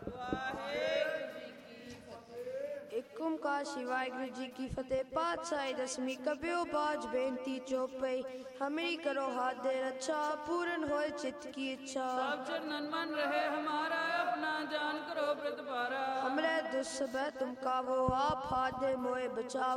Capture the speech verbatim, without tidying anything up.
ਇੱਕ ਓਂਕਾਰ ਸ਼੍ਰੀ ਵਾਹਿਗੁਰੂ ਜੀ ਕੀ ਫਤਿਹ। ਪਾਤਸ਼ਾਹੀ ਦਸਵੀਂ ਕਬਿਓ ਬਾਜ ਬੇਨਤੀ ਚੌਪਈ। हमेरी करो हाथ दे रक्षा, पूर्ण होए चित्त की इच्छा। सब चरणन मन रहे हमारा, अपना जान करो प्रतिपारा। हमरे दुष्सबह तुम कावो, आप हाथ दे मोए बचाओ।